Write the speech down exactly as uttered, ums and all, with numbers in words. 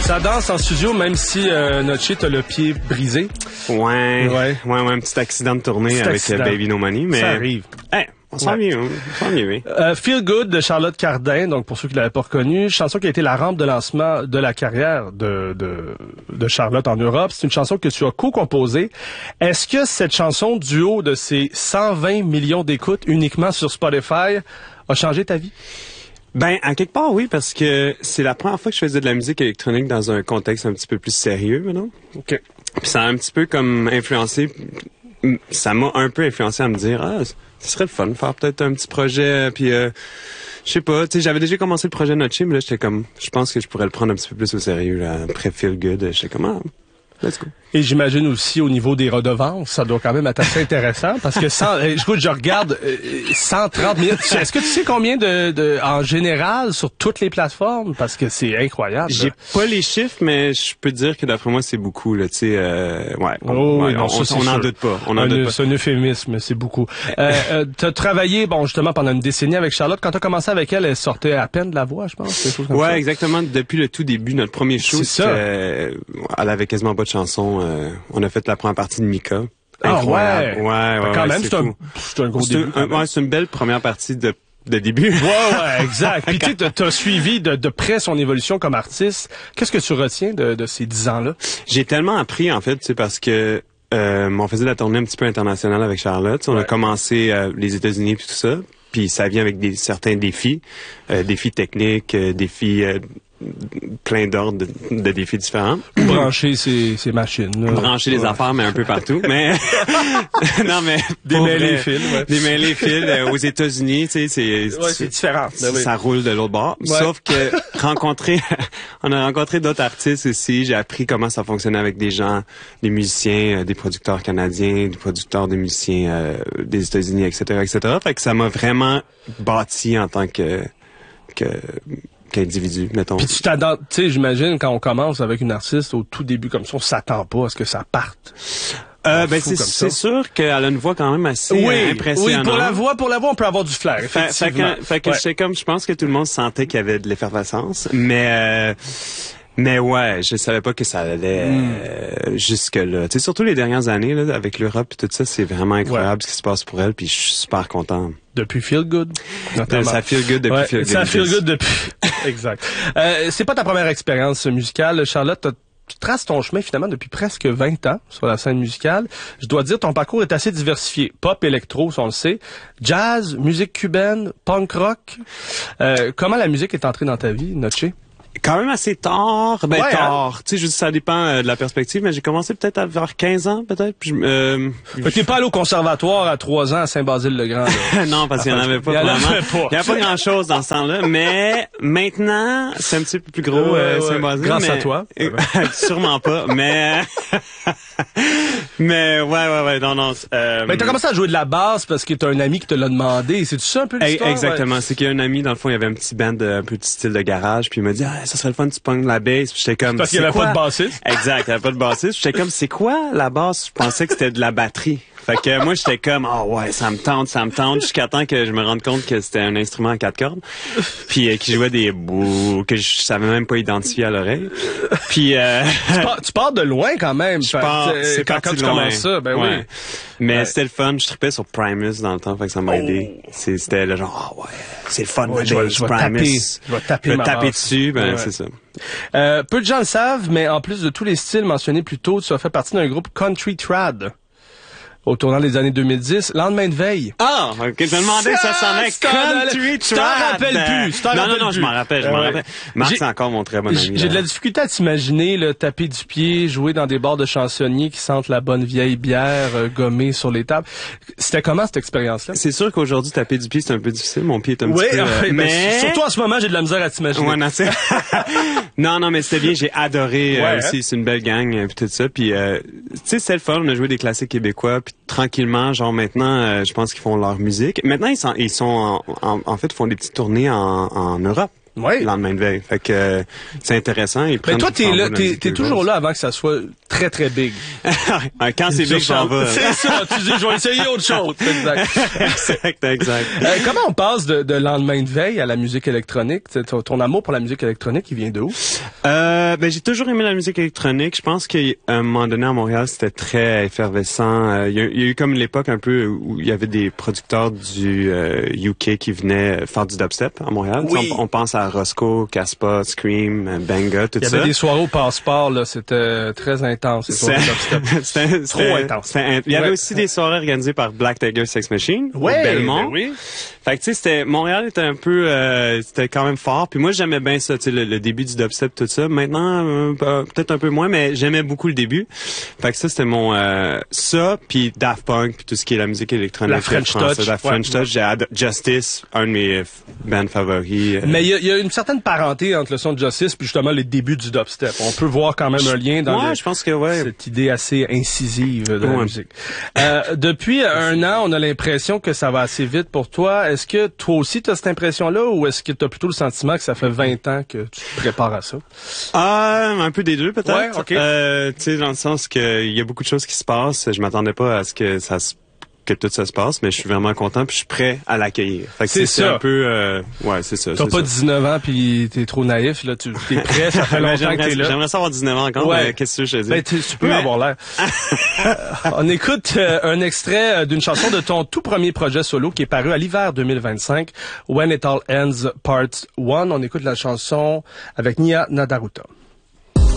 Ça danse en studio, même si euh, Notché t'a le pied brisé. Ouais, ouais, ouais, ouais un petit accident de tournée petit avec accident. Baby No Money, mais ça arrive. Hey, on s'en ouais. vient, on s'en vient, oui. Euh, Feel Good de Charlotte Cardin, donc pour ceux qui l'avaient pas reconnu, chanson qui a été la rampe de lancement de la carrière de de, de Charlotte en Europe. C'est une chanson que tu as co-composée. Est-ce que cette chanson, du haut de ses cent vingt millions d'écoutes uniquement sur Spotify, a changé ta vie? Ben, à quelque part, oui, parce que c'est la première fois que je faisais de la musique électronique dans un contexte un petit peu plus sérieux, maintenant. OK. Puis ça a un petit peu comme influencé, ça m'a un peu influencé à me dire, ah, ce serait le fun de faire peut-être un petit projet, puis euh, je sais pas, tu sais, j'avais déjà commencé le projet Notché, mais là, j'étais comme, je pense que je pourrais le prendre un petit peu plus au sérieux, là, après Feel Good, j'étais comme, ah, let's go. Et j'imagine aussi au niveau des redevances, ça doit quand même être assez intéressant parce que cent, écoute, je regarde euh, cent trente minutes. Est-ce que tu sais combien de, de en général sur toutes les plateformes parce que c'est incroyable. J'ai pas les chiffres, mais je peux dire que d'après moi c'est beaucoup là. Tu sais, euh, ouais. On, oh, ouais, non, on, ça, on n'en doute pas. On en doute pas. C'est un euphémisme, c'est beaucoup. Euh, euh, t'as travaillé, bon, justement pendant une décennie avec Charlotte. Quand t'as commencé avec elle, elle sortait à peine de la voix, je pense. Quelque chose comme ouais, ça. exactement. Depuis le tout début, notre premier show, c'est ça. Euh, elle avait quasiment pas de chansons. Euh, on a fait la première partie de Mika. Ah ouais. Ouais, ouais, ouais. Quand ouais, même, c'est, c'est un, c'est un gros c'est début. Un, ouais, c'est une belle première partie de de début. Ouais, ouais, exact. Puis tu sais, t'as suivi de, de près son évolution comme artiste. Qu'est-ce que tu retiens de, de ces dix ans-là? J'ai tellement appris, en fait, tu sais, parce que euh, on faisait la tournée un petit peu internationale avec Charlotte. On ouais. a commencé euh, les États-Unis puis tout ça. Puis ça vient avec des certains défis, euh, défis techniques, euh, défis euh, plein d'ordres de, de défis différents. Brancher ces, ces machines. Là. Brancher les ouais. affaires, mais un peu partout. Mais non, mais démêler les fils. Ouais. Démêler les fils euh, aux États-Unis, tu sais, c'est ouais, c'est différent. Ça, ça roule de l'autre bord. Ouais. Sauf que rencontrer, on a rencontré d'autres artistes aussi. J'ai appris comment ça fonctionnait avec des gens, des musiciens, euh, des producteurs canadiens, des producteurs de musiciens euh, des États-Unis, et cetera, et cetera. Fait que ça m'a vraiment bâti en tant que que qu'individu, mettons. Puis tu t'attends, tu sais, j'imagine, quand on commence avec une artiste, au tout début comme ça, on s'attend pas à ce que ça parte. Euh, ben c'est, c'est sûr qu'elle a une voix quand même assez oui, impressionnante. Oui, pour la voix, pour la voix, on peut avoir du flair, effectivement. Fait, fait que, fait que ouais. j'étais comme, je pense que tout le monde sentait qu'il y avait de l'effervescence, mais euh, mais ouais, je savais pas que ça allait mm. euh, jusque là. Tu sais, surtout les dernières années là, avec l'Europe et tout ça, c'est vraiment incroyable ouais. ce qui se passe pour elle, puis je suis super content. Depuis Feel Good. De, ça Feel Good depuis ouais, Feel Good. Ça Feel Good depuis. Exact. Euh, c'est pas ta première expérience musicale, Charlotte. Tu traces ton chemin finalement depuis presque vingt ans sur la scène musicale. Je dois dire, ton parcours est assez diversifié. Pop, électro, ça on le sait. Jazz, musique cubaine, punk rock. Euh, comment la musique est entrée dans ta vie, Notché? Quand même assez tard, ben ouais, tard. Hein? Tu sais, je dis ça dépend euh, de la perspective, mais j'ai commencé peut-être à vers quinze ans, peut-être. Puis, euh, fait que t'es pas allé au conservatoire à trois ans à Saint-Basile-le-Grand. Non, parce qu'il y en avait pas vraiment. Il y avait pas grand-chose dans ce temps-là, mais maintenant, c'est un petit peu plus gros ouais, euh, ouais. Saint-Basile. Grâce mais... à toi. Sûrement pas, mais mais ouais ouais ouais non non. Euh... Ben t'as commencé à jouer de la basse parce que t'as un ami qui te l'a demandé. C'est tout ça un peu l'histoire? Exactement. Ouais. C'est qu'il y a un ami dans le fond, il y avait un petit band de, un peu de style de garage, puis il m'a dit ah ça serait le fun tu pognes la basse. Puis j'étais comme parce qu'il y avait quoi? pas de bassiste. Exact, il y avait pas de bassiste. J'étais comme c'est quoi la basse? Je pensais que c'était de la batterie. Fait que moi j'étais comme ah oh, ouais ça me tente ça me tente jusqu'à temps que je me rende compte que c'était un instrument à quatre cordes puis euh, qui jouait des bouts que je savais même pas identifier à l'oreille puis euh, tu, pars, tu pars de loin quand même je pars, c'est quand, quand tu loin. commences ça ben ouais. oui mais ouais. c'était le fun je trippais sur Primus dans le temps fait que ça m'a aidé oh. c'est, c'était le genre ah oh, ouais c'est le fun ouais, de je vais, je vais Primus taper, je vais taper, je vais taper dessus ben ouais. c'est ça. Euh, peu de gens le savent mais en plus de tous les styles mentionnés plus tôt tu as fait partie d'un groupe country trad au tournant des années deux mille dix, Lendemain de veille. Ah, oh, ok, je me demandais que ça sonnait country trad. Je t'en rappelle plus. Je t'en non, rappelle non, non, plus. je m'en rappelle, je euh, m'en ouais. rappelle. Marc, c'est encore mon très bon ami. J'ai de la difficulté à t'imaginer, là, taper du pied, jouer dans des bars de chansonniers qui sentent la bonne vieille bière euh, gommée sur les tables. C'était comment cette expérience-là? C'est sûr qu'aujourd'hui, taper du pied, c'est un peu difficile. Mon pied est un oui, petit peu... Euh, oui, mais... surtout en ce moment, j'ai de la misère à t'imaginer. Ouais, non, c'est... non, non, mais c'était bien. J'ai adoré euh, ouais, aussi. Hein? C'est une belle gang, euh, puis tout ça. Puis, euh, tu sais, c'est le fun. On a joué des classiques québécois, puis tranquillement, genre maintenant, euh, je pense qu'ils font leur musique. Maintenant, ils sont, ils sont en, en, en fait, font des petites tournées en, en Europe. Oui. Le lendemain de veille. Fait que euh, c'est intéressant. Ils Mais toi, t'es là, t'es, t'es toujours là avant que ça soit très, très big. Quand c'est big, j'en vais. C'est ça. Tu dis, je vais essayer autre chose. Exact. exact, exact. Euh, comment on passe de, de lendemain de veille à la musique électronique? Ton, ton amour pour la musique électronique, il vient d'où? Euh, ben, j'ai toujours aimé la musique électronique. Je pense qu'à un moment donné, à Montréal, c'était très effervescent. Euh, il, y a, il y a eu comme l'époque un peu où il y avait des producteurs du euh, U K qui venaient faire du dubstep à Montréal. Oui. On, on pense à Roscoe, Caspa, Scream, Benga, tout ça. Il y avait des soirées au Passeport, là, c'était très intense. C'est c'était trop intense. In... Il y avait ouais. aussi des soirées organisées par Black Tiger Sex Machine ouais, au Belmont. Ben oui. Fait que tu sais, c'était Montréal était un peu, euh, c'était quand même fort. Puis moi, j'aimais bien ça, tu sais, le, le début du dubstep, tout ça. Maintenant, euh, peut-être un peu moins, mais j'aimais beaucoup le début. Fait que ça, c'était mon euh, ça, puis Daft Punk, puis tout ce qui est la musique électronique. La French Touch. La French ouais. Touch. J'ai ad... Justice, un de mes bands favoris. Euh... Mais il y, y a une certaine parenté entre le son de Justice puis justement les débuts du dubstep. On peut voir quand même un lien dans ouais, le, je pense que ouais. cette idée assez incisive de ouais. la musique. Euh, depuis un an, on a l'impression que ça va assez vite pour toi. Est-ce que toi aussi tu as cette impression-là ou est-ce que tu as plutôt le sentiment que ça fait vingt ans que tu te prépares à ça? Ah, un peu des deux peut-être. Ouais, ok. Euh, tu sais, dans le sens que il y a beaucoup de choses qui se passent. Je m'attendais pas à ce que ça se que tout ça se passe, mais je suis vraiment content puis je suis prêt à l'accueillir. Fait que c'est, c'est un peu euh, ouais, c'est ça. T'as c'est pas ça. dix-neuf ans puis t'es trop naïf là, tu t'es prêt, ça fait longtemps que t'es là. J'aimerais savoir dix-neuf ans encore, ouais. mais qu'est-ce que je te dis? Ben, tu, tu peux mais... avoir l'air. On écoute euh, un extrait d'une chanson de ton tout premier projet solo qui est paru à l'hiver deux mille vingt-cinq, When It All Ends Part un. On écoute la chanson avec Nia Nadaruta.